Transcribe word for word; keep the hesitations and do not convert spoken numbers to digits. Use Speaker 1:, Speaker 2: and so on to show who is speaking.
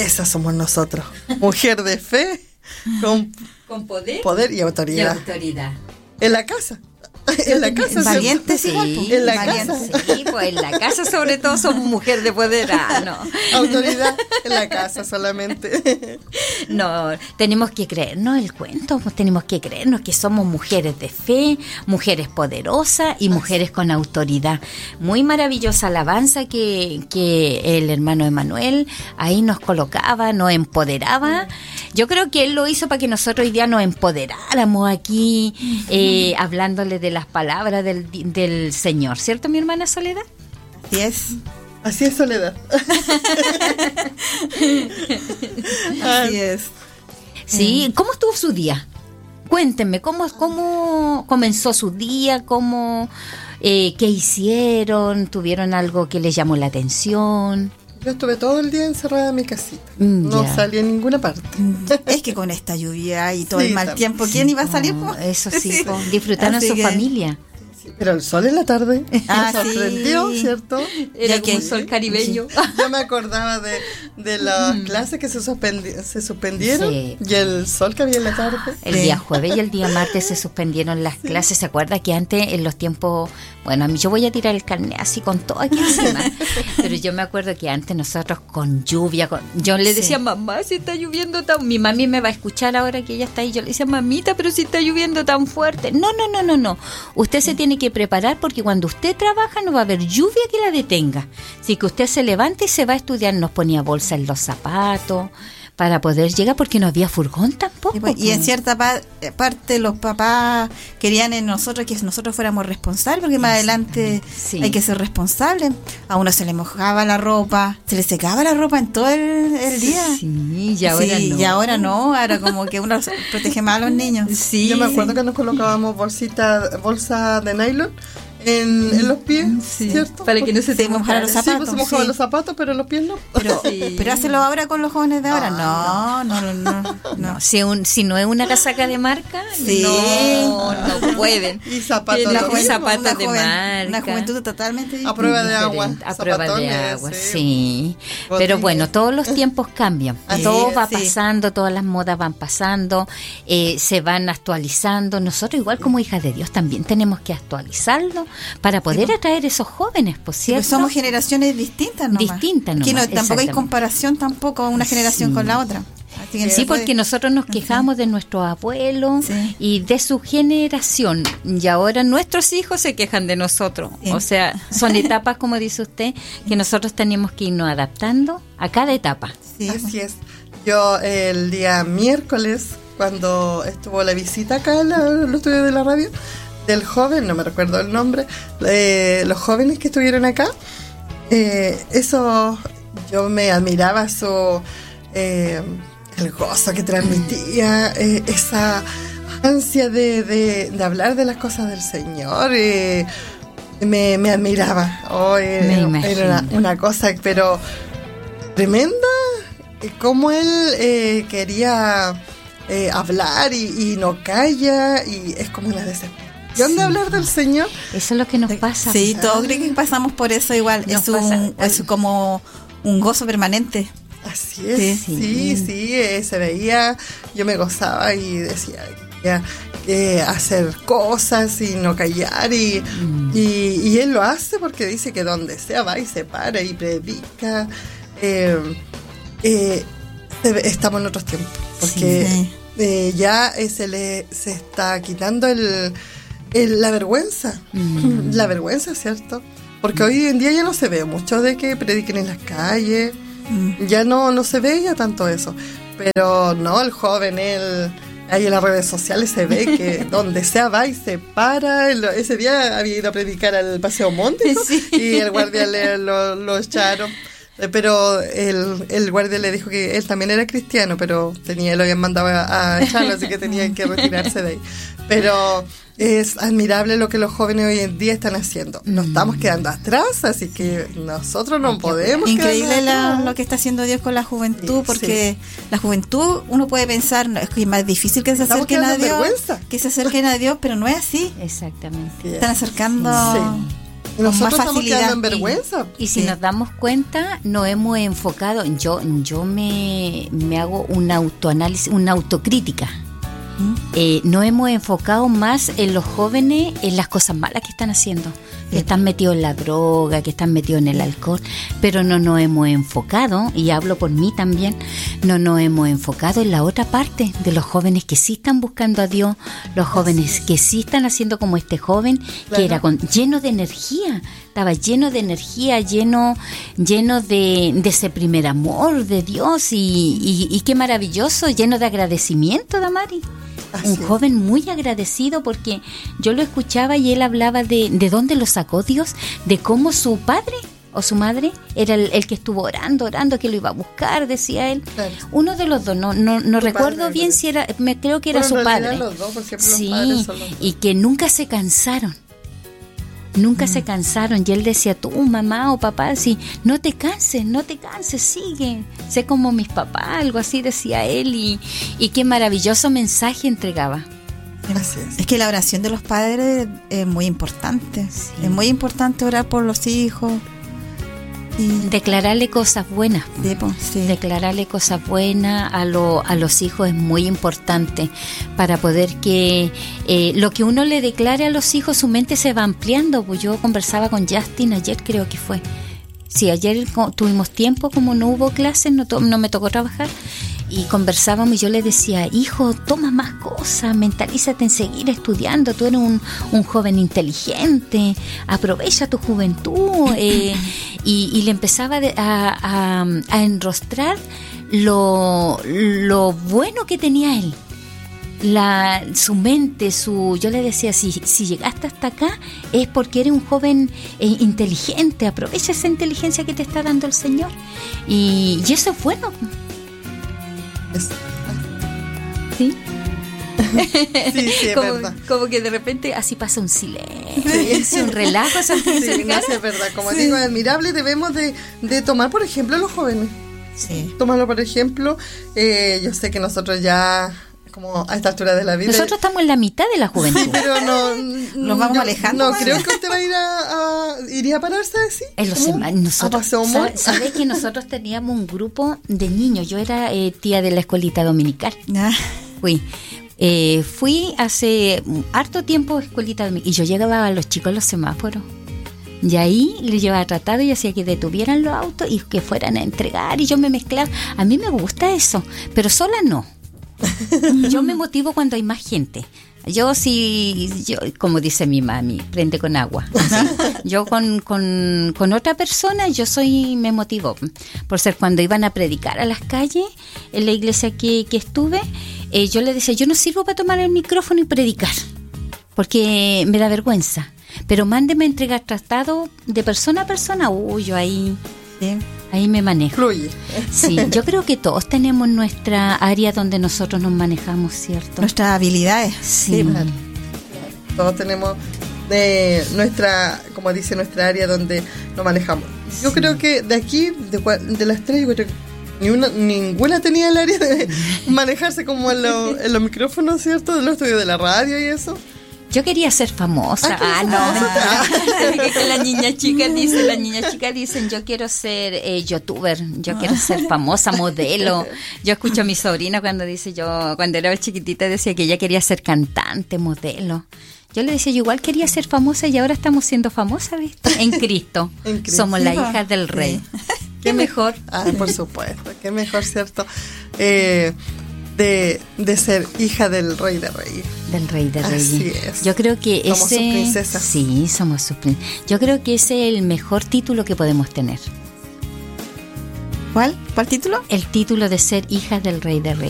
Speaker 1: Esas somos nosotros. Mujer de fe, con,
Speaker 2: con poder,
Speaker 1: poder y autoridad.
Speaker 2: Y autoridad.
Speaker 1: En la casa. En la casa.
Speaker 3: Valiente, sí,
Speaker 1: en la
Speaker 2: valiente.
Speaker 1: casa.
Speaker 2: Sí, pues en la casa sobre todo somos mujer de poder. Ah, no.
Speaker 1: Autoridad en la casa solamente.
Speaker 2: No, tenemos que creernos el cuento, pues tenemos que creernos que somos mujeres de fe, mujeres poderosas y mujeres con autoridad. Muy maravillosa alabanza que, que el hermano Emanuel ahí nos colocaba, nos empoderaba. Yo creo que él lo hizo para que nosotros hoy día nos empoderáramos aquí, eh, hablándole de las palabras del, del Señor, ¿cierto, mi hermana Soledad?
Speaker 3: Así es.
Speaker 1: Así es, Soledad.
Speaker 3: Así es.
Speaker 2: Sí, ¿cómo estuvo su día? Cuéntenme, ¿cómo, cómo comenzó su día? ¿Cómo, eh, qué hicieron? ¿Tuvieron algo que les llamó la atención?
Speaker 1: Yo estuve todo el día encerrada en mi casita.
Speaker 2: Mm,
Speaker 1: no
Speaker 2: ya.
Speaker 1: salí a ninguna parte.
Speaker 3: Es que con esta lluvia y todo
Speaker 1: Sí,
Speaker 3: el mal
Speaker 1: también.
Speaker 3: tiempo, ¿quién iba a salir?
Speaker 2: Oh,
Speaker 3: po?
Speaker 2: eso sí,
Speaker 3: Sí.
Speaker 2: po, disfrutaron
Speaker 3: Así
Speaker 2: su
Speaker 3: que-
Speaker 2: familia.
Speaker 1: Pero el sol en la tarde
Speaker 3: Ah,
Speaker 1: me sorprendió,
Speaker 3: sí.
Speaker 1: ¿cierto?
Speaker 2: Era
Speaker 3: Ya
Speaker 2: como
Speaker 3: que-
Speaker 2: un sol caribeño.
Speaker 1: Yo me acordaba de, de las clases que se, suspendi- se suspendieron
Speaker 2: Sí.
Speaker 1: y el sol que había en la tarde.
Speaker 2: El
Speaker 3: Sí.
Speaker 2: día jueves y el día martes se suspendieron las clases. ¿Se acuerda que antes en los tiempos, bueno, a mí yo voy a tirar el carnet así con todo aquí encima, pero yo me acuerdo que antes nosotros con lluvia, con, yo le decía,
Speaker 3: Sí.
Speaker 2: mamá, si está lloviendo tan, mi mami me va a escuchar ahora que ella está ahí, yo le decía, mamita, pero si está lloviendo tan fuerte. No, no, no, no, no. Usted se tiene que preparar porque cuando usted trabaja no va a haber lluvia que la detenga. Así que usted se levanta y se va a estudiar. Nos ponía bolsa en los zapatos para poder llegar porque no había furgón tampoco.
Speaker 3: Y, pues, y en
Speaker 2: po.
Speaker 3: cierta pa- parte los papás querían en nosotros que nosotros fuéramos responsables, porque más adelante
Speaker 2: Sí.
Speaker 3: hay que ser responsables. A uno se le mojaba la ropa, se le secaba la ropa en todo el, el día.
Speaker 2: Sí, y ahora
Speaker 3: Sí,
Speaker 2: no.
Speaker 3: y ahora no, ahora como que uno protege más a los niños.
Speaker 2: Sí,
Speaker 1: Yo me acuerdo
Speaker 2: sí.
Speaker 1: que nos colocábamos bolsita, bolsa de nylon en, en los pies,
Speaker 2: Sí,
Speaker 1: ¿cierto?
Speaker 2: para que no se
Speaker 3: Se
Speaker 2: te
Speaker 3: mojaran
Speaker 2: mojara.
Speaker 3: los
Speaker 1: Sí, pues
Speaker 3: zapatos,
Speaker 1: se mojaban
Speaker 3: sí.
Speaker 1: los zapatos, pero los pies no.
Speaker 3: Pero,
Speaker 2: Sí.
Speaker 3: pero hácelo ahora con los jóvenes de ahora.
Speaker 1: Ah,
Speaker 3: No, no, no, no. no.
Speaker 2: No, si, un, si no es una casaca de marca,
Speaker 3: Sí.
Speaker 2: no, no pueden.
Speaker 1: Y zapatos.
Speaker 2: Tiene
Speaker 1: lo
Speaker 2: la
Speaker 1: mismo.
Speaker 2: zapatos
Speaker 3: Una
Speaker 2: de
Speaker 3: joven-
Speaker 2: marca.
Speaker 3: Una juventud totalmente
Speaker 1: A
Speaker 3: distinta.
Speaker 1: prueba de agua.
Speaker 2: Diferente, a prueba de
Speaker 1: zapatones,
Speaker 2: agua,
Speaker 1: sí.
Speaker 2: sí.
Speaker 1: Botines.
Speaker 2: Pero bueno, todos los tiempos cambian.
Speaker 1: Así
Speaker 2: Todo
Speaker 1: es,
Speaker 2: va
Speaker 3: sí.
Speaker 2: pasando, todas las modas van pasando, eh, se van actualizando. Nosotros, igual como hijas de Dios, también tenemos que actualizarlo para poder atraer esos jóvenes, por
Speaker 3: Pues
Speaker 2: cierto.
Speaker 3: somos generaciones distintas nomás.
Speaker 2: Distintas
Speaker 3: Que no,
Speaker 2: nomás,
Speaker 3: tampoco hay
Speaker 2: exactamente.
Speaker 3: comparación tampoco una generación
Speaker 2: Sí.
Speaker 3: con la otra. Así que
Speaker 2: Sí,
Speaker 3: no puede-
Speaker 2: porque nosotros nos quejamos de nuestros abuelos
Speaker 3: Sí.
Speaker 2: y de su generación, y ahora nuestros hijos se quejan de nosotros.
Speaker 3: Sí.
Speaker 2: O sea, son etapas, como dice usted, que nosotros tenemos que irnos adaptando a cada etapa.
Speaker 3: Sí,
Speaker 1: Así es. Yo el día miércoles, cuando estuvo la visita acá en la- los estudios de la radio, del joven, no me recuerdo el nombre, eh, los jóvenes que estuvieron acá, eh, eso yo me admiraba su eh, el gozo que transmitía, eh, esa ansia de, de, de hablar de las cosas del Señor, eh, me, me admiraba. Oh, eh,
Speaker 2: Me
Speaker 1: era
Speaker 2: imagino.
Speaker 1: una, una cosa, pero tremenda, eh, cómo él eh, quería eh, hablar y, y no calla, y es como una desesperación de hablar del Señor.
Speaker 2: Eso es lo que nos pasa.
Speaker 3: Sí, todos creo que pasamos por eso igual.
Speaker 2: Nos
Speaker 3: Es, un,
Speaker 2: pasa.
Speaker 3: es como un gozo permanente.
Speaker 1: Así es,
Speaker 3: Sí.
Speaker 1: sí, sí, eh, se veía, yo me gozaba y decía que quería eh, hacer cosas y no callar, y,
Speaker 2: Mm.
Speaker 1: y, y él lo hace porque dice que donde sea va y se para y predica. Eh, eh, se ve- estamos en otros tiempos, porque
Speaker 3: Sí.
Speaker 1: eh, ya eh, se le se está quitando el, el- la vergüenza,
Speaker 2: Mm.
Speaker 1: la vergüenza, ¿cierto? Porque hoy en día ya no se ve mucho de que prediquen en las calles.
Speaker 3: Mm.
Speaker 1: Ya no, no se ve ya tanto eso. Pero no, el joven, él, ahí en las redes sociales se ve que donde sea va y se para. Él- ese día había ido a predicar al Paseo Monte, ¿no?
Speaker 2: Sí.
Speaker 1: Y el guardia le, lo, lo echaron. Eh, Pero el, el guardia le dijo que él también era cristiano, pero tenía, lo habían mandado a, a echarlo, así que tenían que retirarse de ahí. Pero es admirable lo que los jóvenes hoy en día están haciendo. Nos estamos quedando atrás, así que nosotros no podemos
Speaker 3: Increíble
Speaker 1: quedarnos
Speaker 3: la-
Speaker 1: atrás.
Speaker 3: lo que está haciendo Dios con la juventud,
Speaker 1: Sí,
Speaker 3: porque la juventud uno puede pensar, no, es que es más difícil que se
Speaker 1: Estamos
Speaker 3: acerquen a
Speaker 1: quedando en
Speaker 3: Dios,
Speaker 1: vergüenza.
Speaker 3: que se acerquen a Dios, pero no es así.
Speaker 2: Exactamente.
Speaker 1: Sí.
Speaker 3: Están acercando
Speaker 1: Sí. Y nosotros
Speaker 3: más
Speaker 1: estamos
Speaker 3: facilidad.
Speaker 1: quedando en vergüenza.
Speaker 2: Y si
Speaker 3: Sí.
Speaker 2: nos damos cuenta, nos hemos enfocado, yo yo me, me hago un autoanálisis, una autocrítica.
Speaker 3: ¿Mm?
Speaker 2: Eh, nos hemos enfocado más en los jóvenes, en las cosas malas que están haciendo, que están metidos en la droga, que están metidos en el alcohol, pero no nos hemos enfocado, y hablo por mí también, no nos hemos enfocado en la otra parte de los jóvenes que sí están buscando a Dios, los jóvenes que sí están haciendo como este joven,
Speaker 1: Claro.
Speaker 2: que era con, lleno de energía, estaba lleno de energía, lleno, lleno de, de ese primer amor de Dios, y, y, y qué maravilloso, lleno de agradecimiento, Damari.
Speaker 1: Así
Speaker 2: Un
Speaker 1: es.
Speaker 2: joven muy agradecido, porque yo lo escuchaba y él hablaba de, de dónde lo sacó Dios, de cómo su padre o su madre era el, el que estuvo orando, orando, que lo iba a buscar, decía él.
Speaker 1: Claro.
Speaker 2: Uno de los dos, no, no, no
Speaker 1: Su
Speaker 2: recuerdo
Speaker 1: padre,
Speaker 2: bien
Speaker 1: parece.
Speaker 2: si era, me creo que era
Speaker 1: Bueno,
Speaker 2: su
Speaker 1: en realidad
Speaker 2: padre.
Speaker 1: los dos, porque siempre los
Speaker 2: Sí,
Speaker 1: padres son los dos.
Speaker 2: y que nunca se cansaron. Nunca se cansaron, y él decía, tú mamá o papá, si no te canses, no te canses, sigue, sé como mis papás, algo así decía él, y, y qué maravilloso mensaje entregaba.
Speaker 1: Así es.
Speaker 3: Es que la oración de los padres es muy importante.
Speaker 2: Sí.
Speaker 3: Es muy importante orar por los hijos. Y,
Speaker 2: Declararle cosas buenas.
Speaker 3: sí, pues, sí.
Speaker 2: Declararle cosas buenas a, lo, a los hijos es muy importante para poder que eh, lo que uno le declare a los hijos, su mente se va ampliando. Pues yo conversaba con Justin ayer, creo que fue. Sí, ayer co- tuvimos tiempo, como no hubo clases, no, to- no me tocó trabajar, y conversábamos y yo le decía, hijo, toma más cosas, mentalízate en seguir estudiando, tú eres un, un joven inteligente, aprovecha tu juventud. eh, y, y le empezaba de- a, a, a enrostrar lo, lo bueno que tenía él. La, su mente, su, yo le decía, si, si llegaste hasta acá es porque eres un joven eh, inteligente, aprovecha esa inteligencia que te está dando el Señor, y, y eso es bueno,
Speaker 1: Es-
Speaker 2: ¿sí?
Speaker 1: Sí, sí, es
Speaker 2: como,
Speaker 1: verdad.
Speaker 2: como que de repente así pasa un silencio, un relajo, ¿se
Speaker 1: Sí,
Speaker 2: se
Speaker 1: no, sí, es verdad. Como digo, es admirable. Debemos de, de tomar, por ejemplo, a los jóvenes.
Speaker 3: Sí.
Speaker 1: Tomarlo, por ejemplo. eh, yo sé que nosotros ya, como a esta altura de la vida...
Speaker 2: Nosotros estamos en la mitad de la juventud.
Speaker 1: Sí, pero no...
Speaker 3: Nos vamos
Speaker 1: yo
Speaker 3: alejando
Speaker 1: No
Speaker 3: más.
Speaker 1: creo que usted va a ir a... a- ¿Iría a pararse así?
Speaker 2: En los
Speaker 1: ¿Cómo?
Speaker 2: sema- nosotros,
Speaker 1: ¿A paseo humor?
Speaker 2: ¿sabe- ¿Sabes que nosotros teníamos un grupo de niños? Yo era eh, tía de la escuelita dominical.
Speaker 3: Ah,
Speaker 2: Fui. Eh, fui hace harto tiempo a escuelita dominical, y yo llegaba a los chicos en los semáforos. Y ahí les llevaba tratado y hacía que detuvieran los autos y que fueran a entregar, y yo me mezclaba. A mí me gusta eso, pero sola no. Yo me motivo cuando hay más gente. Yo sí, yo, como dice mi mami, prende con agua. Así. Yo con, con, con otra persona, yo soy, me motivo. Por ser, cuando iban a predicar a las calles, en la iglesia que, que estuve, eh, yo le decía, yo no sirvo para tomar el micrófono y predicar, porque me da vergüenza. Pero mándeme a entregar tratado de persona a persona, uy, yo ahí,
Speaker 3: sí.
Speaker 2: ahí me manejo.
Speaker 1: Fluye.
Speaker 2: Sí, yo creo que todos tenemos nuestra área donde nosotros nos manejamos, ¿cierto?
Speaker 3: Nuestras habilidades.
Speaker 2: Sí,
Speaker 1: claro. Todos tenemos eh, nuestra, como dice, nuestra área donde nos manejamos. Yo
Speaker 2: Sí.
Speaker 1: creo que de aquí, de, cua- de las tres, yo creo que ni una, ninguna tenía el área de manejarse como en, lo- en los micrófonos, ¿cierto? De los estudios de la radio y eso.
Speaker 2: Yo quería ser famosa.
Speaker 1: Ah,
Speaker 2: Ah,
Speaker 1: ¿quieres
Speaker 2: no. Que las niñas chicas dicen, las niñas chicas dicen, yo quiero ser eh, youtuber, yo quiero ser famosa, modelo. Yo escucho a mi sobrina cuando dice, yo cuando era chiquitita decía que ella quería ser cantante, modelo. Yo le decía, yo igual quería ser famosa, y ahora estamos siendo famosas, ¿viste? En Cristo.
Speaker 1: En Cristo.
Speaker 2: Somos las hijas del Rey. ¿Qué mejor?
Speaker 1: Ah, por supuesto, qué mejor, ¿cierto? Eh, de, de ser hija del Rey de Reyes.
Speaker 2: Del Rey de Reyes.
Speaker 1: Así es.
Speaker 2: Yo creo que
Speaker 1: Somos
Speaker 2: ese,
Speaker 1: sus princesas.
Speaker 2: Sí, somos sus princesas. Yo creo que ese es el mejor título que podemos tener.
Speaker 3: ¿Cuál? ¿Cuál título?
Speaker 2: El título de ser hijas del Rey de Reyes.